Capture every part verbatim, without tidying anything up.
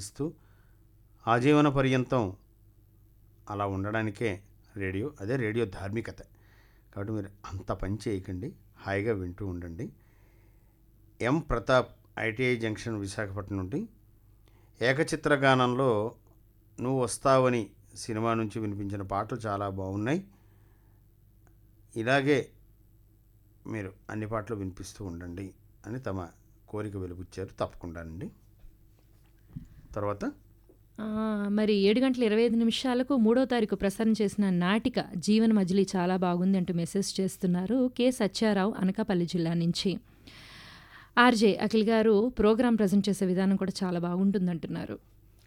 ఆనందిస్తూ ఆజీవన పర్యంతం అలా ఉండడానికే రేడియో, అదే రేడియో ధార్మికత. కాబట్టి మీరు అంత పని చేయకండి, హాయిగా వింటూ ఉండండి. ఎం ప్రతాప్, ఐటీఐ జంక్షన్, విశాఖపట్నం నుండి ఏకచిత్రగానంలో నువ్వు వస్తావని సినిమా నుంచి వినిపించిన పాటలు చాలా బాగున్నాయి, ఇలాగే మీరు అన్ని పాటలు వినిపిస్తూ ఉండండి అని తమ కోరిక వెలుబుచ్చారు. తప్పకుండానండి. తర్వాత ఆ, మరి ఏడు గంటల ఇరవై ఐదు నిమిషాలకు మూడో తారీఖు ప్రసారం చేసిన నాటిక జీవన మజిలీ చాలా బాగుంది అంటూ మెసేజ్ చేస్తున్నారు కె సత్యారావు, అనకాపల్లి జిల్లా నుంచి. ఆర్జే అఖిల్ గారు ప్రోగ్రాం ప్రజెంట్ చేసే విధానం కూడా చాలా బాగుంటుందంటున్నారు.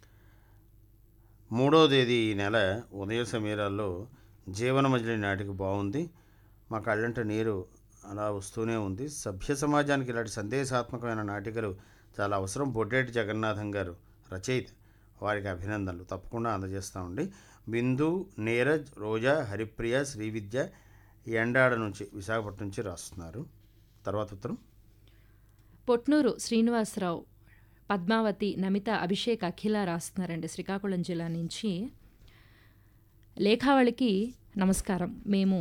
మూడో తేదీ ఈ నెల ఉదయ సమీరాల్లో జీవన మజిలీ నాటిక బాగుంది, మా కళ్ళంట నీరు అలా వస్తూనే ఉంది. సభ్య సమాజానికి ఇలాంటి సందేశాత్మకమైన నాటికలు చాలా అవసరం. బొడ్డేటి జగన్నాథం గారు రచయిత, వారికి అభినందనలు తప్పకుండా అందజేస్తామండి. బిందు, నీరజ్, రోజా, హరిప్రియ, శ్రీవిద్య ఎండాడ నుంచి, విశాఖపట్నం నుంచి రాస్తున్నారు. తర్వాత ఉత్తరం పొట్నూరు శ్రీనివాసరావు, పద్మావతి, నమిత, అభిషేక్, అఖిల రాస్తున్నారండి శ్రీకాకుళం జిల్లా నుంచి. లేఖావళికి నమస్కారం. మేము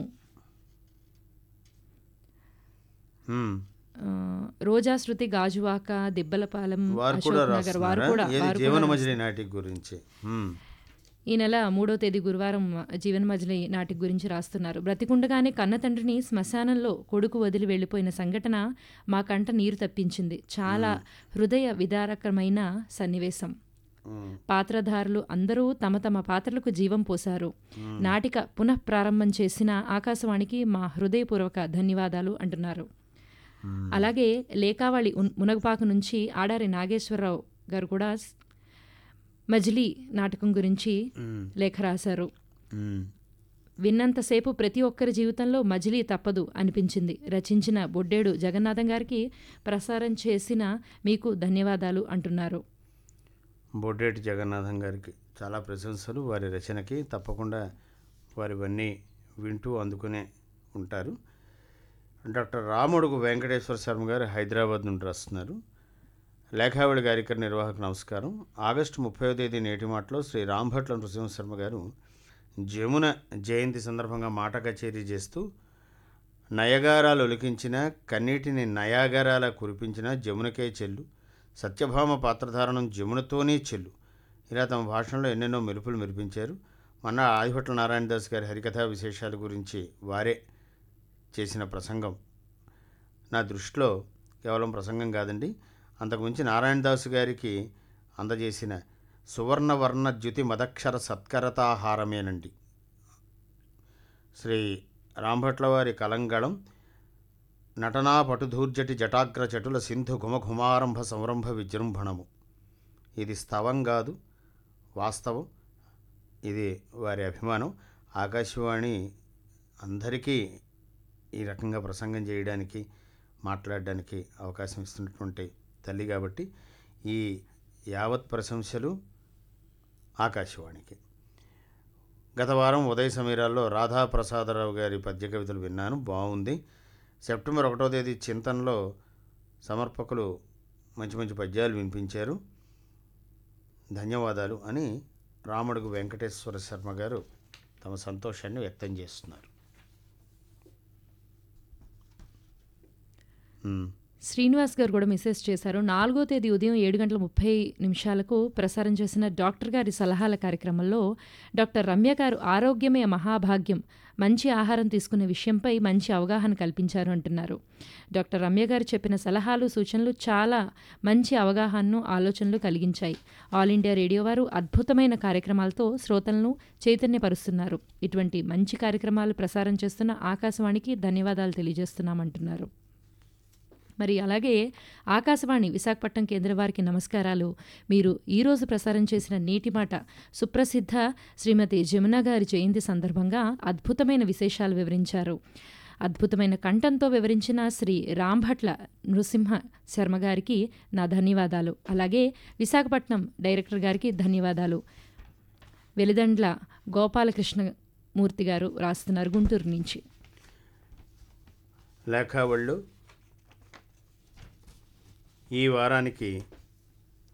ఆ, రోజా, శృతి, గాజువాక, దిబ్బలపాలెం, వారు కూడా అశోక్ నగర్ వారు రాస్తున్నారా? కూడా ఏది వారు జీవన కూడా మజిలీ నాటిక గురించి. హ్మ్. ఈ నెల మూడో తేదీ గురువారం జీవన మజిలీ నాటిక గురించి రాస్తున్నారు. బ్రతికుండగానే కన్న తండ్రిని శ్మశానంలో కొడుకు వదిలి వెళ్ళిపోయిన సంఘటన మా కంట నీరు తప్పించింది. చాలా హృదయ విదారకమైన సన్నివేశం. పాత్రధారులు అందరూ తమ తమ పాత్రలకు జీవం పోశారు. నాటిక పునః ప్రారంభం చేసిన ఆకాశవాణికి మా హృదయపూర్వక ధన్యవాదాలు అంటున్నారు. అలాగే లేఖావళి ఉన్- మునగపాక నుంచి ఆడారి నాగేశ్వరరావు గారు కూడా స్- మజిలీ నాటకం గురించి లేఖ రాశారు. మ్మ్. విన్నంతసేపు ప్రతి ఒక్కరి జీవితంలో మజిలీ తప్పదు అనిపించింది. రచించిన బొడ్డేడు జగన్నాథం గారికి, ప్రసారం చేసిన మీకు ధన్యవాదాలు అంటున్నారు. బొడ్డేటి జగన్నాథం గారికి చాలా ప్రశంసలు, వారి రచనకి. తప్పకుండా వారివన్నీ వింటూ అందుకునే ఉంటారు. డాక్టర్ రాముడుగు వెంకటేశ్వర శర్మ గారు హైదరాబాద్ నుండి రాస్తున్నారు. లేఖావళి కార్యక్రమ నిర్వాహకు నమస్కారం. ఆగస్టు ముప్పై తేదీ నేటి మాటలో శ్రీ రాంభట్ల నృసింహశర్మ గారు జమున జయంతి సందర్భంగా మాట కచేరీ చేస్తూ నయగారాలు ఒలికించిన కన్నీటిని నయాగారాల కురిపించిన జమునకే చెల్లు, సత్యభామ పాత్రధారణం జమునతోనే చెల్లు, ఇలా తమ భాషణలో ఎన్నెన్నో మెరుపులు మెరిపించారు. మొన్న ఆదిభట్ల నారాయణదాస్ గారి హరికథా విశేషాల గురించి వారే చేసిన ప్రసంగం నా దృష్టిలో కేవలం ప్రసంగం కాదండి, అంతకుమించి నారాయణదాసు గారికి అందజేసిన సువర్ణవర్ణ ద్యుతి మదక్షర సత్కరతాహారమేనండి. శ్రీ రాంభట్ల వారి కలంగళం నటనా పటుధూర్జటి జటాగ్ర చటుల సింధు ఘుమఘుమారంభ సంరంభ విజృంభణము. ఇది స్తవం కాదు, వాస్తవం. ఇది వారి అభిమానం. ఆకాశవాణి అందరికీ ఈ రకంగా ప్రసంగం చేయడానికి, మాట్లాడడానికి అవకాశం ఇస్తున్నటువంటి తల్లి కాబట్టి ఈ యావత్ ప్రశంసలు ఆకాశవాణికి. గత వారం ఉదయ సమీరాల్లో రాధాప్రసాదరావు గారి పద్య కవితలు విన్నాను, బాగుంది. సెప్టెంబర్ ఒకటో తేదీ చింతనలో సమర్పకులు మంచి మంచి పద్యాలు వినిపించారు, ధన్యవాదాలు అని రాముడుగు వెంకటేశ్వర శర్మ గారు తమ సంతోషాన్ని వ్యక్తం చేస్తున్నారు. శ్రీనివాస్ గారు కూడా మెసేజ్ చేశారు. నాలుగో తేదీ ఉదయం ఏడు గంటల ముప్పై నిమిషాలకు ప్రసారం చేసిన డాక్టర్ గారి సలహాల కార్యక్రమంలో డాక్టర్ రమ్య గారు ఆరోగ్యమే మహాభాగ్యం, మంచి ఆహారం తీసుకునే విషయంపై మంచి అవగాహన కల్పించారు అంటున్నారు. డాక్టర్ రమ్య గారు చెప్పిన సలహాలు, సూచనలు చాలా మంచి అవగాహనను, ఆలోచనలు కలిగించాయి. ఆల్ ఇండియా రేడియో వారు అద్భుతమైన కార్యక్రమాలతో శ్రోతలను చైతన్యపరుస్తున్నారు. ఇటువంటి మంచి కార్యక్రమాలు ప్రసారం చేస్తున్న ఆకాశవాణికి ధన్యవాదాలు తెలియజేస్తున్నామంటున్నారు. మరి అలాగే ఆకాశవాణి విశాఖపట్నం కేంద్ర వారికి నమస్కారాలు. మీరు ఈరోజు ప్రసారం చేసిన నీటి మాట సుప్రసిద్ధ శ్రీమతి జమున గారి జయంతి సందర్భంగా అద్భుతమైన విశేషాలు వివరించారు. అద్భుతమైన కంఠంతో వివరించిన శ్రీ రాంభట్ల నృసింహ శర్మ గారికి నా ధన్యవాదాలు. అలాగే విశాఖపట్నం డైరెక్టర్ గారికి ధన్యవాదాలు. వెలిదండ్ల గోపాలకృష్ణమూర్తి గారు రాస్తున్నారు గుంటూరు నుంచి. లేఖావళ్ళు ఈ వారానికి